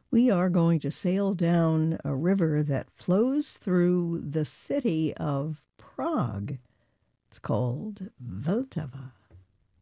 We are going to sail down a river that flows through the city of Prague. It's called Vltava.